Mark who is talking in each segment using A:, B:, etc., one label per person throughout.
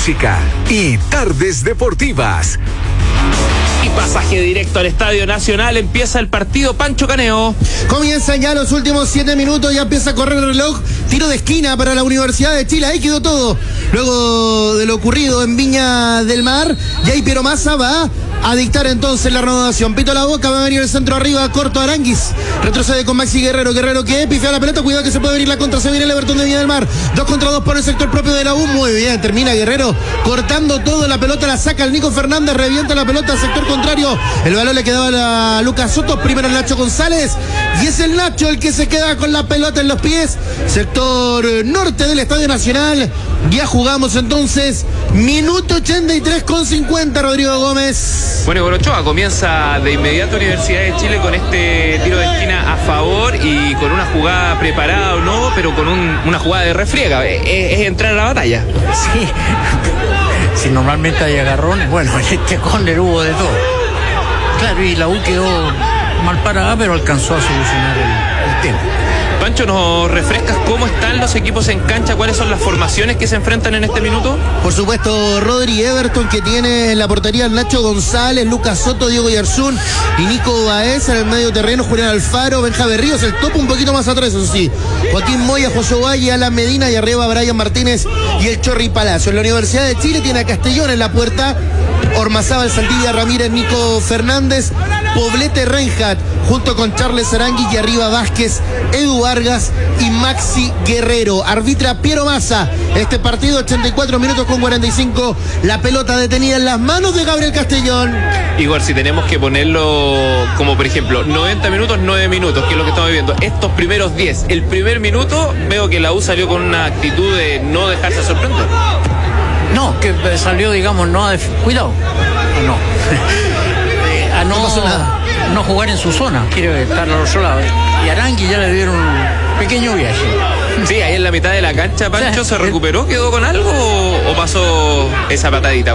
A: música y tardes deportivas.
B: Y pasaje directo al Estadio Nacional. Empieza el partido, Pancho Caneo.
C: Comienzan ya los últimos 7 minutos, ya empieza a correr el reloj. Tiro de esquina para la Universidad de Chile, ahí quedó todo. Luego de lo ocurrido en Viña del Mar, Jay Piero Massa va a dictar entonces la renovación. Pito la boca, va a venir el centro arriba, corto Aranguis. Retrocede con Maxi Guerrero, Guerrero que pifea la pelota, cuidado que se puede venir la contra, se viene el Everton de Viña del Mar. 2 contra 2 por el sector propio de la U, muy bien, termina Guerrero cortando todo, la pelota la saca el Nico Fernández, revienta la pelota al sector contrario. El balón le quedaba a Lucas Soto, primero el Nacho González, y es el Nacho el que se queda con la pelota en los pies. Sector norte del Estadio Nacional, ya jugamos entonces, minuto 83 con 50, Rodrigo Gómez.
B: Bueno, Gorochoa comienza de inmediato Universidad de Chile con este tiro de esquina a favor y con una jugada preparada o no, pero con una jugada de refriega, es entrar a la batalla.
D: Sí, si normalmente hay agarrón, bueno, en este córner hubo de todo. Claro, y la U quedó mal parada, pero alcanzó a solucionar el tema.
B: Pancho, ¿nos refrescas cómo están los equipos en cancha? ¿Cuáles son las formaciones que se enfrentan en este minuto?
C: Por supuesto, Rodri Everton, que tiene en la portería Nacho González, Lucas Soto, Diego Yarzún y Nico Baez. En el medio terreno, Julián Alfaro, Benja Berríos, el topo un poquito más atrás, eso sí. Joaquín Moya, José Valle, Alan Medina y arriba Brian Martínez y el Chorri Palacio. En la Universidad de Chile tiene a Castellón en la puerta, Ormazábal, Saldivia, Ramírez, Nico Fernández, Poblete, Reinhardt, junto con Charles Aranguis y arriba Vázquez, Edu Vargas y Maxi Guerrero. Arbitra Piero Massa. Este partido, 84 minutos con 45. La pelota detenida en las manos de Gabriel Castellón.
B: Igor, si tenemos que ponerlo como, por ejemplo, 90 minutos, 9 minutos, que es lo que estamos viendo. Estos primeros 10, el primer minuto, veo que la U salió con una actitud de no dejarse sorprender.
D: No, que salió, digamos, cuidado. No. A no jugar en su zona, quiere estar al otro lado. Y Arangui ya le dieron un pequeño viaje.
B: Sí, ahí en la mitad de la cancha, Pancho, ¿se recuperó? ¿Quedó con algo o pasó esa patadita?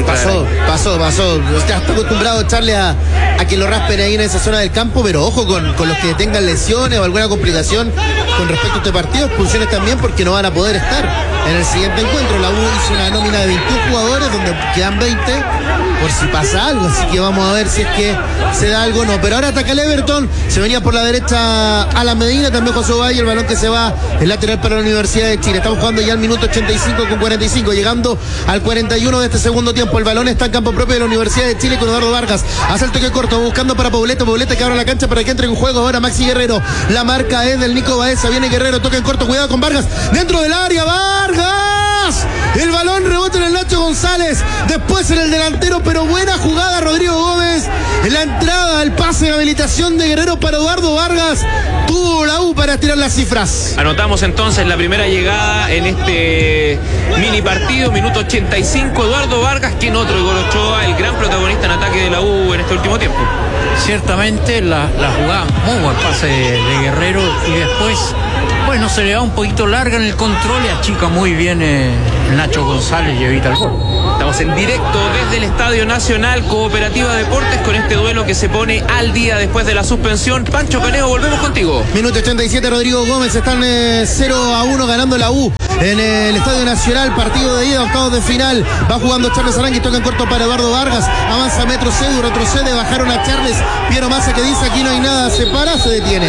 C: Pasó. Está acostumbrado a echarle a que lo raspen ahí en esa zona del campo, pero ojo con los que tengan lesiones o alguna complicación con respecto a este partido, expulsiones también, porque no van a poder estar en el siguiente encuentro. La U hizo una nómina de 21 jugadores donde quedan 20 por si pasa algo, así que vamos a ver si es que se da algo o no. Pero ahora ataca el Everton, se venía por la derecha a la Medina, también José Valle, el balón que se va, el lateral para la Universidad de Chile. Estamos jugando ya al minuto 85 con 45, llegando al 41 de este segundo tiempo. El balón está en campo propio de la Universidad de Chile con Eduardo Vargas, hace el toque corto, buscando para Poblete que abre la cancha para que entre en juego ahora Maxi Guerrero. La marca es del Nico Baeza, viene Guerrero, toca en corto, cuidado con Vargas, dentro del área, Vargas, el balón rebota en el Nacho González, después en el delantero, pero buena jugada Rodrigo Gómez, en la entrada, el pase de habilitación de Guerrero para Eduardo Vargas, tuvo la U para tirar las cifras.
B: Anotamos entonces la primera llegada en este mini partido, minuto 85, Eduardo Vargas, quien otro, Igor Ochoa, el gran protagonista en ataque de la U en este último tiempo.
D: Ciertamente la jugada, muy buen pase de Guerrero, y después, bueno, se le da un poquito larga en el control y achica muy bien Nacho González y evita el gol.
B: Estamos en directo desde el Estadio Nacional, Cooperativa Deportes, con este duelo que se pone al día después de la suspensión. Pancho Caneo, volvemos contigo.
C: Minuto 87, Rodrigo Gómez, están 0-1 ganando la U en el Estadio Nacional, partido de ida, octavos de final. Va jugando Charles Aranguis, toca en corto para Eduardo Vargas, avanza metro Cedu, retrocede, bajaron a Charles, Piero Massa que dice aquí no hay nada, se para, se detiene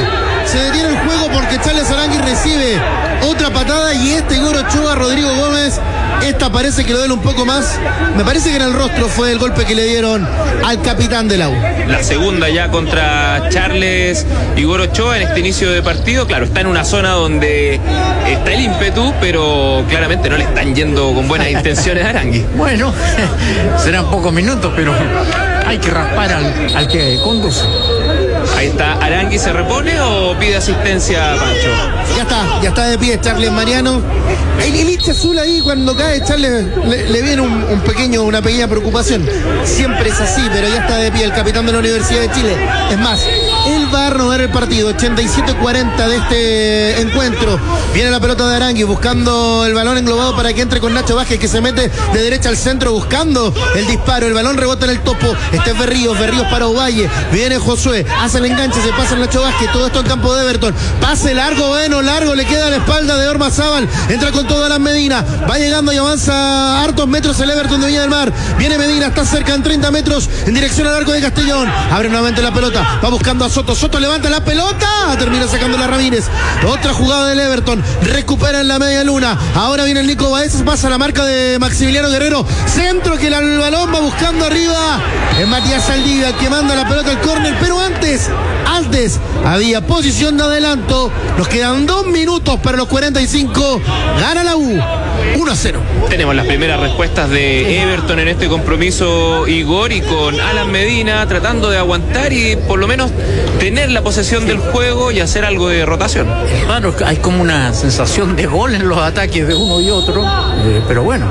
C: el juego porque Charles Aranguis recibe otra patada y Igor Ochoa, Rodrigo Gómez, esta parece que lo duele un poco más, me parece que en el rostro fue el golpe que le dieron al capitán de la U.
B: La segunda ya contra Charles Igor Ochoa en este inicio de partido, claro, está en una zona donde está el ímpetu, pero claramente no le están yendo con buenas intenciones a Aranguis.
D: Bueno, serán pocos minutos, pero hay que raspar al que conduce.
B: Ahí está, Aranguis, ¿se repone o pide asistencia, Pancho?
C: Ya está de pie Charles Mariano. El hincha azul ahí cuando cae Charles le viene una pequeña preocupación. Siempre es así, pero ya está de pie el capitán de la Universidad de Chile. Es más, él va a renovar el partido. 87-40 de este encuentro. Viene la pelota de Arangui buscando el balón englobado para que entre con Nacho Vázquez, que se mete de derecha al centro buscando el disparo. El balón rebota en el topo. Este es Berríos para Ovalle. Viene Josué, hace el enganche, se pasa el Nacho Vázquez. Todo esto en campo de Everton. Pase largo, bueno, largo, le queda a la espalda de Ormazábal. Entra con todo Alan Medina. Va llegando y avanza hartos metros el Everton de Viña del Mar. Viene Medina, está cerca en 30 metros en dirección al arco de Castellón. Abre nuevamente la pelota. Va buscando a Soto. Soto levanta la pelota. Termina sacándola Ramírez. Otra jugada del Everton. Recupera en la media luna. Ahora viene el Nico Baez. Pasa la marca de Maximiliano Guerrero. Centro que el balón va buscando arriba. Es Matías Saldivia que manda la pelota al córner. Pero antes había posición de adelanto. Nos quedan 2 minutos para los 45. Gana la U 1-0.
B: Tenemos las primeras respuestas de Everton en este compromiso, Igor, y con Alan Medina tratando de aguantar y por lo menos tener la posesión del juego y hacer algo de rotación.
D: Claro, hay como una sensación de gol en los ataques de uno y otro, pero bueno,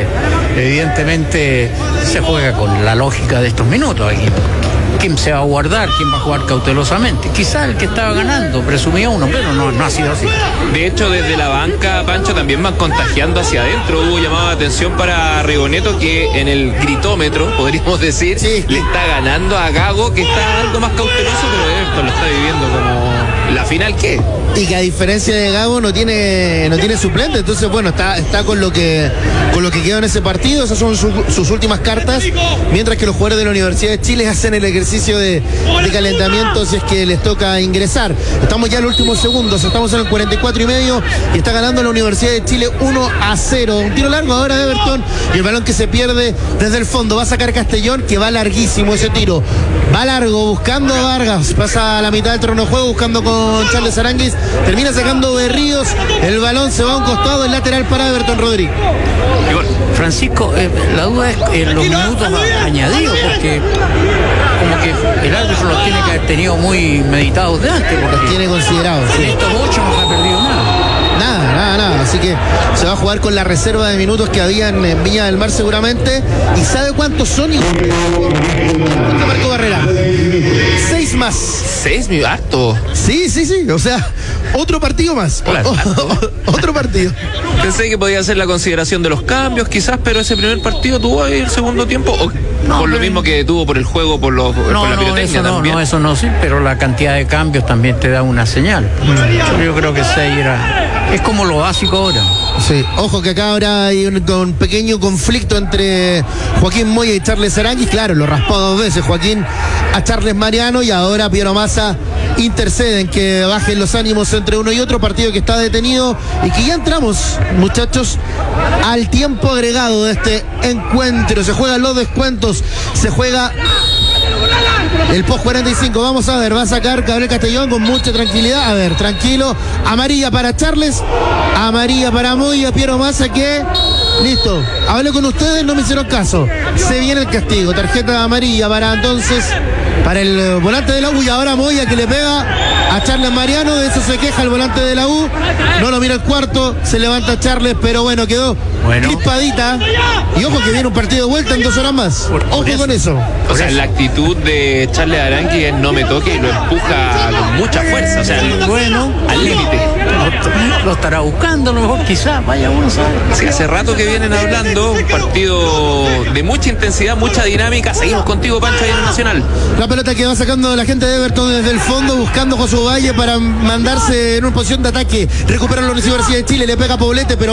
D: evidentemente se juega con la lógica de estos minutos aquí. ¿Quién se va a guardar? ¿Quién va a jugar cautelosamente? Quizá el que estaba ganando presumía uno, pero no ha sido así.
B: De hecho, desde la banca, Pancho, también van contagiando hacia adentro. Hubo llamado de atención para Rigoneto, que en el gritómetro, podríamos decir, sí, le está ganando a Gago, que está algo más cauteloso, pero Everton lo está viviendo como la final que.
C: Y que a diferencia de Gago no tiene suplente, entonces bueno, está con lo que quedó en ese partido. Esas son sus últimas cartas, mientras que los jugadores de la Universidad de Chile hacen el ejercicio de calentamiento si es que les toca ingresar. Estamos ya en los últimos segundos, estamos en el 44,5 y está ganando la Universidad de Chile 1-0. Un tiro largo ahora de Everton y el balón que se pierde desde el fondo. Va a sacar Castellón, que va larguísimo ese tiro. Va largo, buscando a Vargas, pasa a la mitad del terreno de juego, buscando con Charles Aránguiz. Termina sacando Berríos, el balón se va a un costado, el lateral para Everton Rodríguez.
D: Francisco, la duda es en los minutos añadidos, porque como que el árbitro los tiene que haber tenido muy meditados de antes, porque
C: los tiene considerados.
D: En estos 8 no se ha perdido nada.
C: Nada, así que se va a jugar con la reserva de minutos que habían en Viña del Mar seguramente. ¿Y sabe cuántos son? Marco Barrera 6 más.
B: 6, harto.
C: Sí, o sea, otro partido más. Otro partido.
B: Pensé que podía ser la consideración de los cambios quizás, pero ese primer partido tuvo ahí el segundo tiempo, o no, por lo mismo que tuvo por el juego, por la pirotecnia también. No,
D: eso no, sí, pero la cantidad de cambios también te da una señal. Yo creo que 6 es como lo básico ahora.
C: Sí, ojo que acá ahora hay un pequeño conflicto entre Joaquín Moya y Charles Aránguiz. Claro, lo raspó 2 veces Joaquín a Charles Mariano y ahora Piero Massa intercede en que bajen los ánimos entre uno y otro. Partido que está detenido y que ya entramos, muchachos, al tiempo agregado de este encuentro. Se juegan los descuentos, se juega el post 45. Vamos a ver, va a sacar Gabriel Castellón con mucha tranquilidad. A ver, tranquilo. Amarilla para Charles, amarilla para Moya, Piero Massa, que listo, hablé con ustedes, no me hicieron caso. Se viene el castigo, tarjeta amarilla para entonces para el volante de la U. Y ahora Moya, que le pega a Charles Mariano. De eso se queja el volante de la U. No lo mira el cuarto, se levanta Charles, pero bueno, quedó crispadita. Y ojo que viene un partido de vuelta en 2 horas más. Ojo con eso.
B: O sea, la actitud de Charles Aránguiz es no me toque y lo empuja con mucha fuerza. O sea, bueno, al límite.
D: Lo estará buscando, a lo mejor quizás, vaya uno sabe.
B: Sí, hace rato que vienen hablando, un partido de mucha intensidad, mucha dinámica. Seguimos contigo, Pancho, ahí en el Nacional.
C: La pelota que va sacando la gente de Everton desde el fondo, buscando Josué Valle para mandarse en una posición de ataque. Recupera la Universidad de Chile, le pega a Poblete, pero